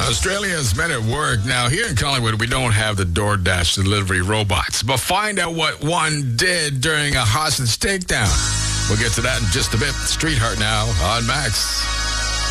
Australia's Men at Work. Now, here in Collingwood, we don't have the DoorDash delivery robots, but find out what one did during a hostage takedown. We'll get to that in just a bit. Street Heart now on Max.